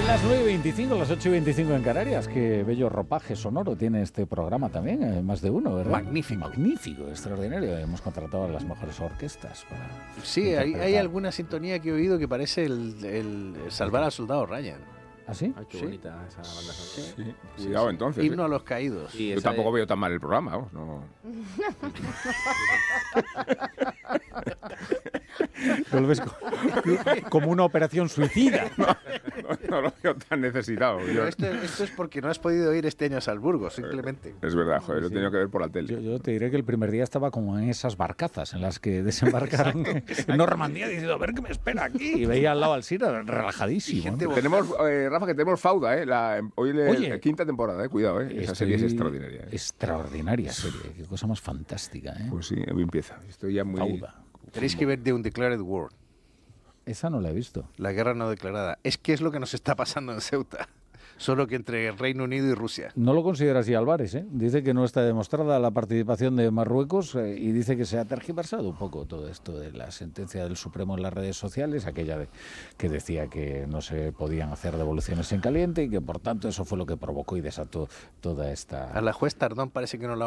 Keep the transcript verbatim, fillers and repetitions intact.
Las nueve y veinticinco, las ocho y veinticinco en Canarias. Qué bello ropaje sonoro tiene este programa también, eh, más de uno, ¿verdad? Magnífico. Magnífico, extraordinario. Hemos contratado a las mejores orquestas para... Sí, hay, hay alguna sintonía que he oído que parece el, el Salvar al Soldado Ryan. ¿Ah, sí? Ay, qué Sí. bonita esa banda sonora. Sí. Cuidado, sí. entonces. Himno ¿eh? a los caídos. Sí, Yo esa tampoco de- veo tan mal el programa, vamos, no. ¿No lo ves co- como una operación suicida? No, no lo veo tan necesitado. Yo- Pero esto, esto es porque no has podido ir este año a Salzburgo, simplemente. Es verdad, joder, lo he Sí. tenido que ver por la tele. Yo, yo te diré que el primer día estaba como en esas barcazas en las que desembarcaron en Normandía diciendo, a ver qué me espera aquí. Y veía al lado al Sira relajadísimo. Y gente ¿eh? Tenemos, eh, Rafa, que tenemos Fauda, ¿eh? La, hoy le, Oye. la quinta temporada, ¿eh? Cuidado, ¿eh? Esa Estoy- serie es extraordinaria. ¿eh? Extraordinaria serie. Qué cosa más fantástica, ¿eh? Pues sí, hoy empieza. Estoy ya muy... Fauda. Tenéis que ver The Undeclared War, Esa no la he visto. la guerra no declarada. Es que es lo que nos está pasando en Ceuta. Solo que entre Reino Unido y Rusia. No lo considera así Álvarez, ¿eh? Dice que no está demostrada la participación de Marruecos eh, y dice que se ha tergiversado un poco todo esto de la sentencia del Supremo en las redes sociales, aquella de, que decía que no se podían hacer devoluciones en caliente y que por tanto eso fue lo que provocó y desató toda esta... A la juez Tardón parece que no la